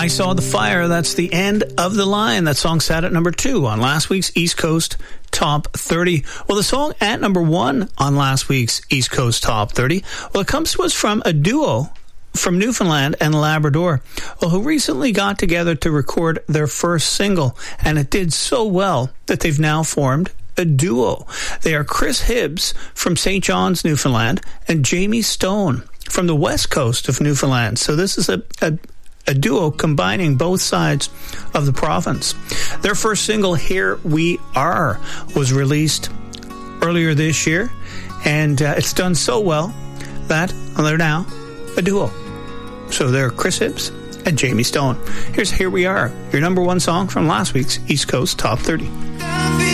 I Saw the Fire. That's the end of the line. That song sat at number 2 on last week's East Coast Top 30. Well, the song at number 1 on last week's East Coast Top 30, well, it comes to us from a duo from Newfoundland and Labrador, well, who recently got together to record their first single, and it did so well that they've now formed a duo. They are Chris Hibbs from St. John's, Newfoundland, and Jamie Stone from the west coast of Newfoundland. So this is a duo combining both sides of the province. Their first single, Here We Are, was released earlier this year, and it's done so well that they're now a duo. So they're Chris Hibbs and Jamie Stone. Here's Here We Are, your number 1 song from last week's East Coast Top 30.